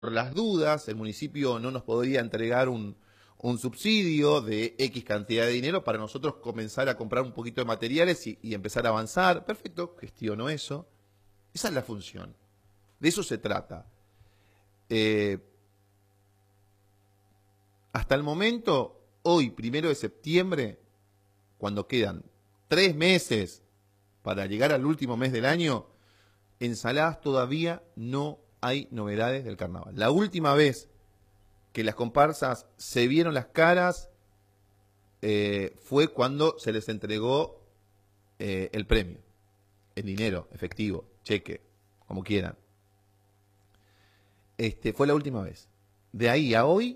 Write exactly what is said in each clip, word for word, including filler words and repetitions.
por las dudas, el municipio no nos podría entregar un, un subsidio de X cantidad de dinero para nosotros comenzar a comprar un poquito de materiales y, y empezar a avanzar. Perfecto, gestiono eso. Esa es la función. De eso se trata. Eh, hasta el momento, hoy, primero de septiembre, cuando quedan tres meses para llegar al último mes del año, en Saladas todavía no hay novedades del carnaval. La última vez que las comparsas se vieron las caras eh, fue cuando se les entregó eh, el premio, el dinero, efectivo, cheque, como quieran. Este, fue la última vez. De ahí a hoy,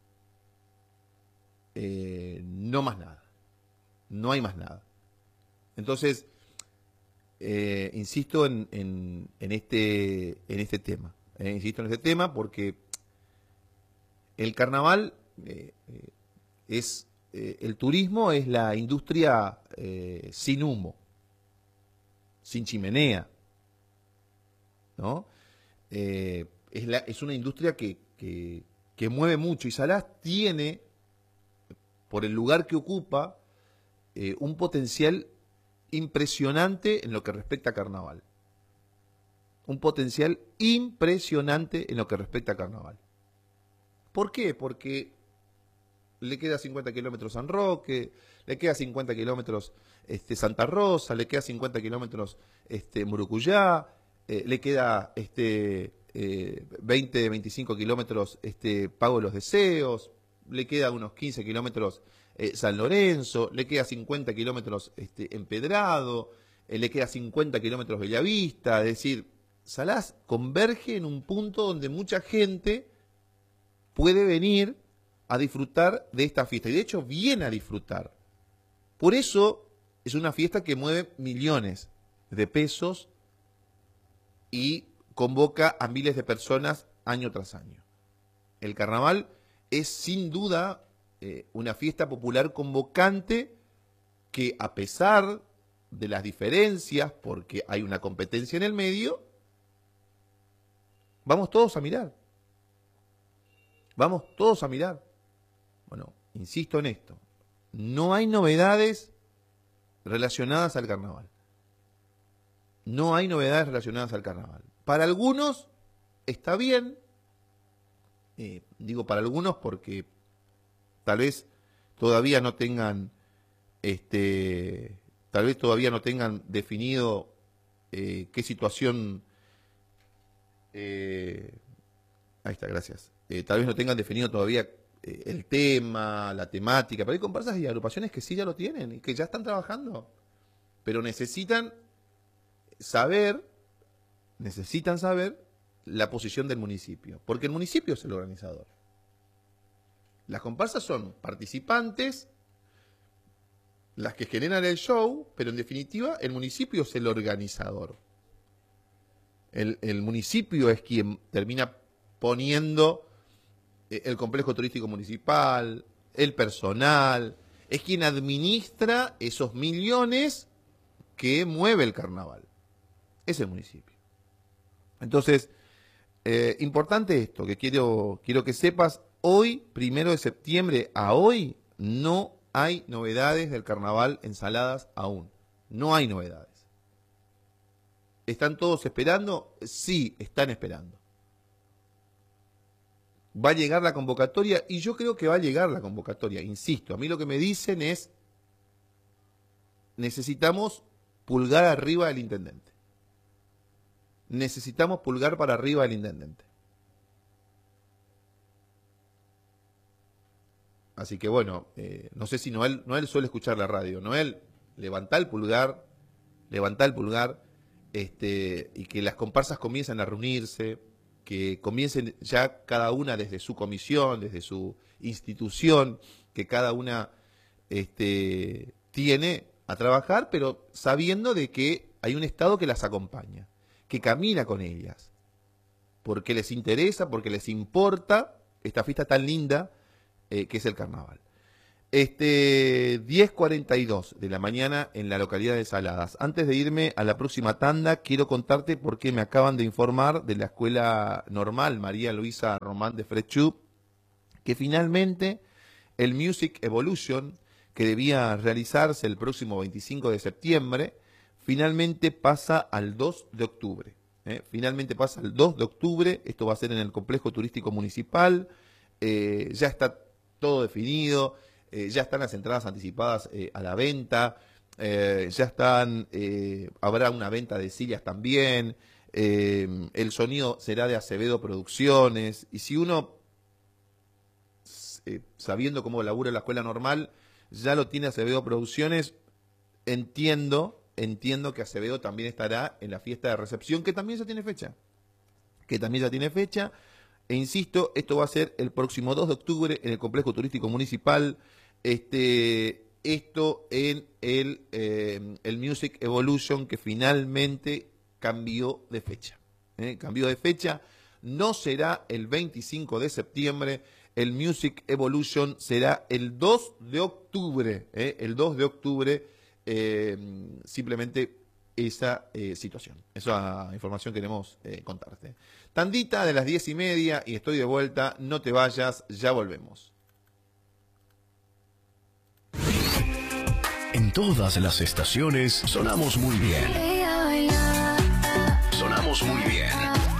eh, no más nada. No hay más nada. Entonces, eh, insisto en, en, en, este, en este tema. Eh, insisto en este tema porque el carnaval eh, eh, es, eh, el turismo es la industria eh, sin humo, sin chimenea, ¿no? Eh, es, la, es una industria que, que, que mueve mucho y Saladas tiene, por el lugar que ocupa, eh, un potencial impresionante en lo que respecta a carnaval. Un potencial impresionante en lo que respecta a carnaval. ¿Por qué? Porque le queda cincuenta kilómetros San Roque, le queda cincuenta kilómetros este, Santa Rosa, le queda cincuenta kilómetros este, Murucuyá, eh, le queda este, eh, veinte, veinticinco kilómetros este, Pago de los Deseos, le queda unos quince kilómetros eh, San Lorenzo, le queda cincuenta kilómetros este, Empedrado, eh, le queda cincuenta kilómetros Bellavista, es decir, Saladas converge en un punto donde mucha gente puede venir a disfrutar de esta fiesta. Y de hecho viene a disfrutar. Por eso es una fiesta que mueve millones de pesos y convoca a miles de personas año tras año. El carnaval es sin duda eh, una fiesta popular convocante que, a pesar de las diferencias, porque hay una competencia en el medio, vamos todos a mirar. Vamos todos a mirar. Bueno, insisto en esto. No hay novedades relacionadas al carnaval. No hay novedades relacionadas al carnaval. Para algunos está bien. Eh, digo para algunos porque tal vez todavía no tengan, este, tal vez todavía no tengan definido eh, qué situación. Eh, ahí está, gracias. Eh, tal vez no tengan definido todavía eh, el tema, la temática, pero hay comparsas y agrupaciones que sí ya lo tienen y que ya están trabajando, pero necesitan saber, necesitan saber la posición del municipio, porque el municipio es el organizador. Las comparsas son participantes, las que generan el show, pero en definitiva el municipio es el organizador. El, el municipio es quien termina poniendo el complejo turístico municipal, el personal, es quien administra esos millones que mueve el carnaval. Es el municipio. Entonces, eh, importante esto, que quiero, quiero que sepas, hoy, primero de septiembre, a hoy, no hay novedades del carnaval en Saladas aún. No hay novedades. ¿Están todos esperando? Sí, están esperando. Va a llegar la convocatoria y yo creo que va a llegar la convocatoria. Insisto, a mí lo que me dicen es, necesitamos pulgar arriba del intendente. Necesitamos pulgar para arriba del intendente. Así que bueno, eh, no sé si Noel, Noel suele escuchar la radio. Noel, levantá el pulgar, levantá el pulgar, este, y que las comparsas comiencen a reunirse, que comiencen ya cada una desde su comisión, desde su institución, que cada una este, tiene a trabajar, pero sabiendo de que hay un Estado que las acompaña, que camina con ellas, porque les interesa, porque les importa esta fiesta tan linda eh, que es el carnaval. Este, diez cuarenta y dos de la mañana en la localidad de Saladas. Antes de irme a la próxima tanda, quiero contarte por qué me acaban de informar de la Escuela Normal María Luisa Román de Frecciú, que finalmente el Music Evolution, que debía realizarse el próximo veinticinco de septiembre, finalmente pasa al dos de octubre. ¿eh? Finalmente pasa al dos de octubre, esto va a ser en el Complejo Turístico Municipal, eh, ya está todo definido. Eh, ya están las entradas anticipadas eh, a la venta, eh, ya están, eh, habrá una venta de sillas también, eh, el sonido será de Acevedo Producciones, y si uno, eh, sabiendo cómo labura la Escuela Normal, ya lo tiene Acevedo Producciones, entiendo, entiendo que Acevedo también estará en la fiesta de recepción, que también ya tiene fecha, que también ya tiene fecha, e insisto, esto va a ser el próximo dos de octubre en el Complejo Turístico Municipal. Este, esto en el, eh, el Music Evolution, que finalmente cambió de fecha. ¿eh? Cambió de fecha, no será el veinticinco de septiembre, el Music Evolution será el dos de octubre. ¿eh? El dos de octubre, eh, simplemente esa eh, situación. Esa información queremos eh, contarte. Tandita de las diez y media y estoy de vuelta, no te vayas, ya volvemos. En todas las estaciones sonamos muy bien. Sonamos muy bien.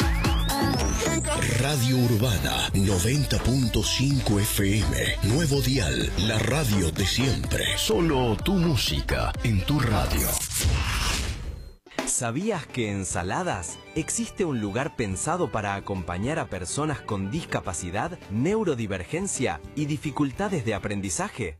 Radio Urbana noventa punto cinco F M. Nuevo dial, la radio de siempre. Solo tu música en tu radio. ¿Sabías que en Saladas existe un lugar pensado para acompañar a personas con discapacidad, neurodivergencia y dificultades de aprendizaje?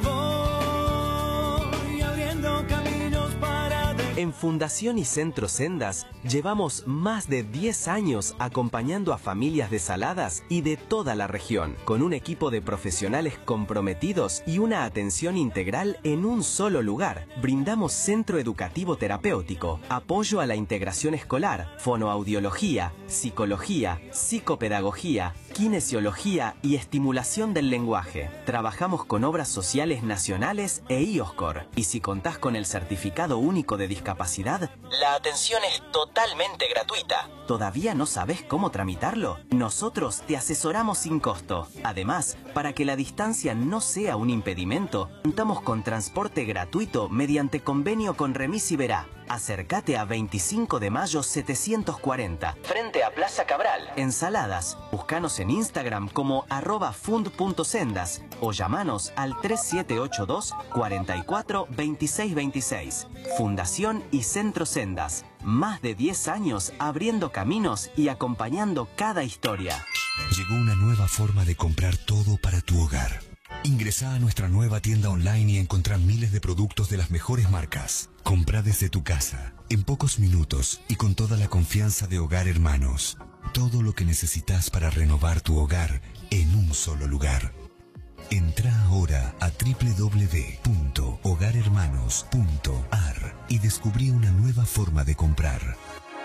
En Fundación y Centro Sendas llevamos más de diez años acompañando a familias de Saladas y de toda la región, con un equipo de profesionales comprometidos y una atención integral en un solo lugar. Brindamos centro educativo terapéutico, apoyo a la integración escolar, fonoaudiología, psicología, psicopedagogía, kinesiología y estimulación del lenguaje. Trabajamos con obras sociales nacionales e I O S C O R. Y si contás con el certificado único de discapacidad, la atención es totalmente gratuita. ¿Todavía no sabés cómo tramitarlo? Nosotros te asesoramos sin costo. Además, para que la distancia no sea un impedimento, contamos con transporte gratuito mediante convenio con Remis y Verá. Acércate a veinticinco de mayo setecientos cuarenta, frente a Plaza Cabral, en Saladas. Búscanos en Instagram como arroba fund punto sendas o llamanos al tres siete ocho dos, cuarenta y cuatro, veintiséis veintiséis. Fundación y Centro Sendas. Más de diez años abriendo caminos y acompañando cada historia. Llegó una nueva forma de comprar todo para tu hogar. Ingresá a nuestra nueva tienda online y encontrá miles de productos de las mejores marcas. Comprá desde tu casa, en pocos minutos y con toda la confianza de Hogar Hermanos. Todo lo que necesitas para renovar tu hogar en un solo lugar. Entrá ahora a doble u doble u doble u punto hogar hermanos punto a r y descubrí una nueva forma de comprar.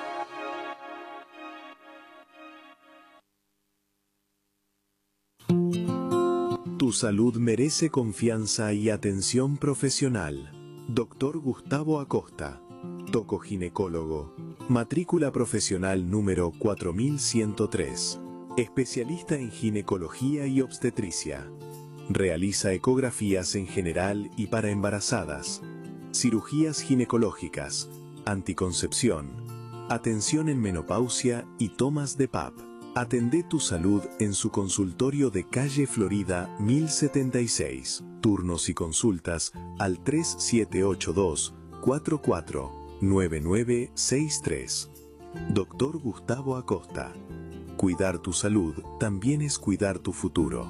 Tu salud merece confianza y atención profesional. Doctor Gustavo Acosta, tocoginecólogo, matrícula profesional número cuatro mil ciento tres, especialista en ginecología y obstetricia. Realiza ecografías en general y para embarazadas, cirugías ginecológicas, anticoncepción, atención en menopausia y tomas de P A P. Atendé tu salud en su consultorio de calle Florida mil setenta y seis. Turnos y consultas al tres siete ocho dos, cuatro cuatro, nueve nueve seis tres. Doctor Gustavo Acosta. Cuidar tu salud también es cuidar tu futuro.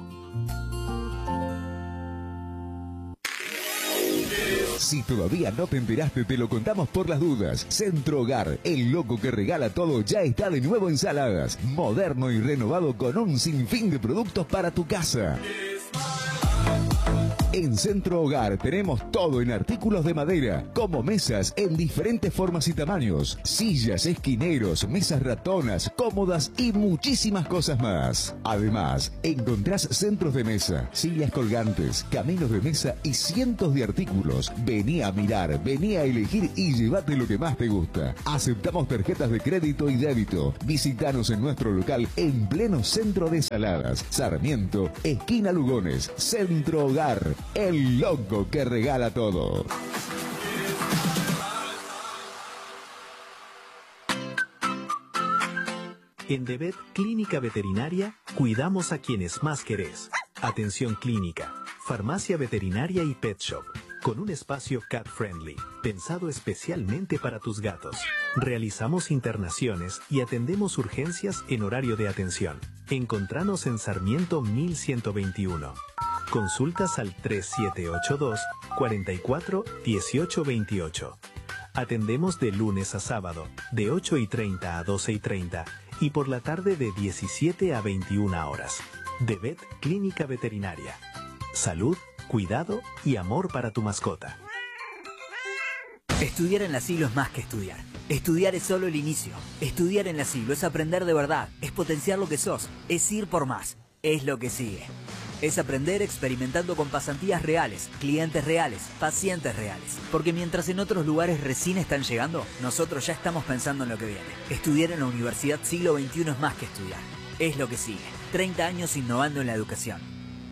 Si todavía no te enteraste, te lo contamos por las dudas. Centro Hogar, el loco que regala todo, ya está de nuevo en Saladas. Moderno y renovado con un sinfín de productos para tu casa. En Centro Hogar tenemos todo en artículos de madera, como mesas en diferentes formas y tamaños, sillas, esquineros, mesas ratonas, cómodas y muchísimas cosas más. Además, encontrás centros de mesa, sillas colgantes, caminos de mesa y cientos de artículos. Vení a mirar, vení a elegir y llévate lo que más te gusta. Aceptamos tarjetas de crédito y débito. Visítanos en nuestro local en pleno centro de Saladas, Sarmiento, esquina Lugones. Centro Hogar, el loco que regala todo. En DeVet Clínica Veterinaria, cuidamos a quienes más querés. Atención clínica, farmacia veterinaria y pet shop, con un espacio cat friendly, pensado especialmente para tus gatos. Realizamos internaciones y atendemos urgencias en horario de atención. Encontranos en Sarmiento mil ciento veintiuno. Consultas al tres siete ocho dos, cuatro cuatro, uno ocho dos ocho. Atendemos de lunes a sábado, de ocho y treinta a doce y treinta y por la tarde de diecisiete a veintiuna horas. DeVet Clínica Veterinaria. Salud, cuidado y amor para tu mascota. Estudiar en la Siglo es más que estudiar. Estudiar es solo el inicio. Estudiar en la Siglo es aprender de verdad, es potenciar lo que sos, es ir por más, es lo que sigue. Es aprender experimentando con pasantías reales, clientes reales, pacientes reales. Porque mientras en otros lugares recién están llegando, nosotros ya estamos pensando en lo que viene. Estudiar en la Universidad Siglo veintiuno es más que estudiar. Es lo que sigue. treinta años innovando en la educación.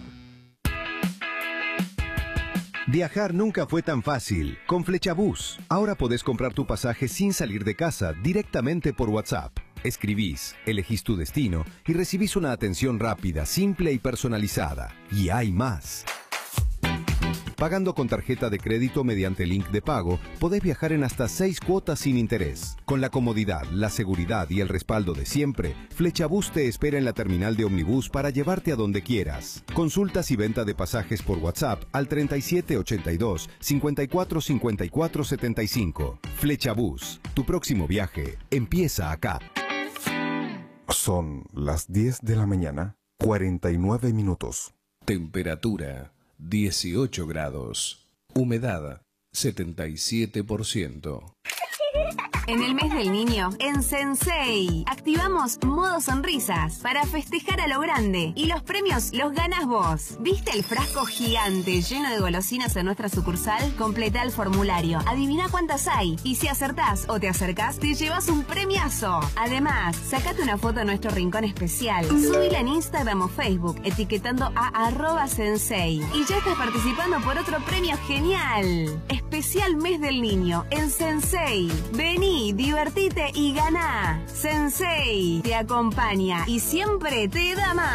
Viajar nunca fue tan fácil con Flechabús. Ahora podés comprar tu pasaje sin salir de casa, directamente por WhatsApp. Escribís, elegís tu destino y recibís una atención rápida, simple y personalizada. Y hay más. Pagando con tarjeta de crédito mediante link de pago, podés viajar en hasta seis cuotas sin interés. Con la comodidad, la seguridad y el respaldo de siempre, Flechabús te espera en la terminal de Omnibus para llevarte a donde quieras. Consultas y venta de pasajes por WhatsApp al treinta y siete ochenta y dos, cincuenta y cuatro cincuenta y cuatro setenta y cinco. Flechabús, tu próximo viaje empieza acá. Son las diez de la mañana, cuarenta y nueve minutos. Temperatura dieciocho grados. Humedad setenta y siete por ciento. En el mes del niño, en Sensei, activamos modo sonrisas para festejar a lo grande. Y los premios los ganas vos. ¿Viste el frasco gigante lleno de golosinas en nuestra sucursal? Completa el formulario, adivina cuántas hay. Y si acertás o te acercás, te llevas un premiazo. Además, sacate una foto en nuestro rincón especial. Subila en Instagram o Facebook, etiquetando a arroba Sensei. Y ya estás participando por otro premio genial. Especial mes del niño, en Sensei. Vení, divertite y ganá. Sensei te acompaña y siempre te da más.